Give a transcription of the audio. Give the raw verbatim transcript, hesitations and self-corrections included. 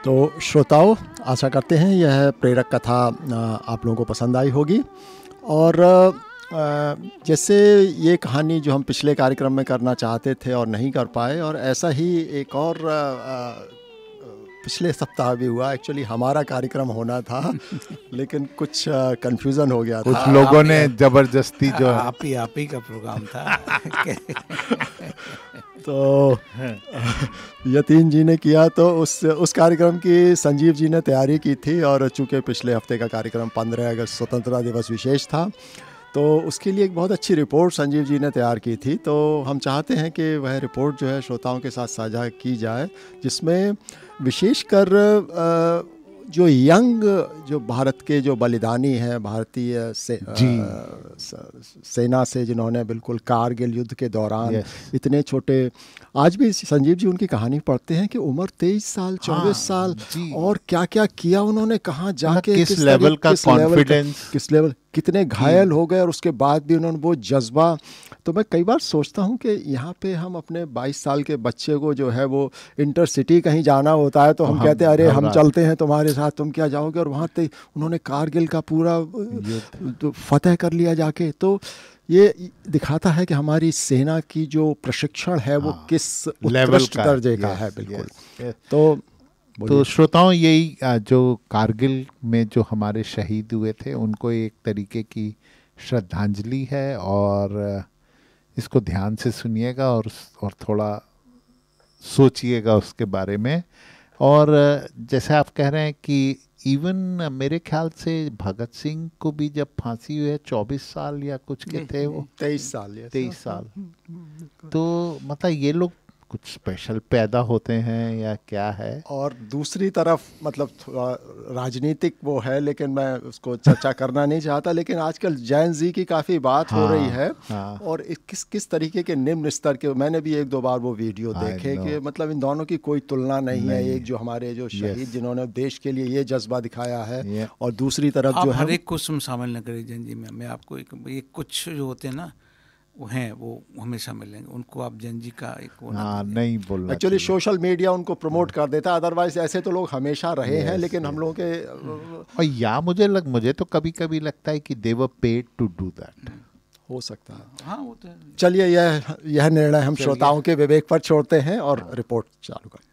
तो श्रोताओं, आशा करते हैं यह प्रेरक कथा आप लोगों को पसंद आई होगी। और जैसे ये कहानी जो हम पिछले कार्यक्रम में करना चाहते थे और नहीं कर पाए, और ऐसा ही एक और पिछले सप्ताह भी हुआ। एक्चुअली हमारा कार्यक्रम होना था लेकिन कुछ कंफ्यूजन हो गया कुछ था। कुछ लोगों ने जबरदस्ती जो आप ही आप ही का प्रोग्राम था तो यतीन जी ने किया, तो उस उस कार्यक्रम की संजीव जी ने तैयारी की थी। और चूँकि पिछले हफ्ते का कार्यक्रम पंद्रह अगस्त स्वतंत्रता दिवस विशेष था, तो उसके लिए एक बहुत अच्छी रिपोर्ट संजीव जी ने तैयार की थी। तो हम चाहते हैं कि वह रिपोर्ट जो है श्रोताओं के साथ साझा की जाए, जिसमें विशेषकर जो यंग जो भारत के जो बलिदानी हैं, भारतीय से, सेना से जिन्होंने बिल्कुल कारगिल युद्ध के दौरान yes. इतने छोटे, आज भी संजीव जी उनकी कहानी पढ़ते हैं कि उम्र तेईस साल चौबीस हाँ, साल और क्या क्या किया उन्होंने, कहाँ जाके किस, किस लेवल का कॉन्फिडेंस, किस लेवल, कितने घायल हो गए और उसके बाद भी उन्होंने वो जज्बा। तो मैं कई बार सोचता हूँ कि यहाँ पे हम अपने बाईस साल के बच्चे को जो है वो इंटरसिटी कहीं जाना होता है तो हम, हम कहते हैं अरे हम चलते हैं तुम्हारे साथ, तुम क्या जाओगे, और वहाँ पे उन्होंने कारगिल का पूरा तो फतेह कर लिया जाके। तो ये दिखाता है कि हमारी सेना की जो प्रशिक्षण है वो हाँ, किस उत्कृष्ट दर्जे का है। बिल्कुल। तो तो श्रोताओं, यही जो कारगिल में जो हमारे शहीद हुए थे उनको एक तरीके की श्रद्धांजलि है, और इसको ध्यान से सुनिएगा और और थोड़ा सोचिएगा उसके बारे में। और जैसे आप कह रहे हैं कि इवन मेरे ख्याल से भगत सिंह को भी जब फांसी हुई है चौबीस साल या कुछ के थे, वो तेईस साल तेईस साल तो मतलब ये लोग कुछ स्पेशल पैदा होते हैं या क्या है। और दूसरी तरफ मतलब राजनीतिक वो है, लेकिन मैं उसको चर्चा करना नहीं चाहता, लेकिन आजकल जैन जी की काफ़ी बात हाँ, हो रही है हाँ, और किस किस तरीके के निम्न स्तर के, मैंने भी एक दो बार वो वीडियो देखे कि मतलब इन दोनों की कोई तुलना नहीं, नहीं है। एक जो हमारे जो शहीद जिन्होंने देश के लिए ये जज्बा दिखाया है, और दूसरी तरफ जो है हर एक को शामिल न करें जैन जी में। मैं आपको एक कुछ जो होते हैं ना वो हैं, वो हमेशा मिलेंगे, उनको आप जैन जी का एक वो हाँ, नहीं बोलना। एक्चुअली सोशल मीडिया उनको प्रमोट कर देता है, अदरवाइज ऐसे तो लोग हमेशा रहे yes, हैं, लेकिन yes. हम लोगों के और या मुझे लग मुझे तो कभी कभी लगता है कि दे वर पेड टू डू दैट। हो सकता है। हाँ, वो तो चलिए, यह यह निर्णय हम श्रोताओं के विवेक पर छोड़ते हैं और रिपोर्ट चालू करते हैं।